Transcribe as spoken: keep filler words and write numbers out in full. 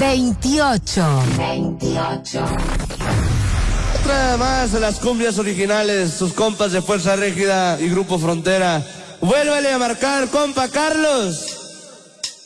veintiocho. veintiocho. Otra más de las cumbias originales, sus compas de Fuerza Régida y Grupo Frontera. Vuélvele a marcar, compa Carlos.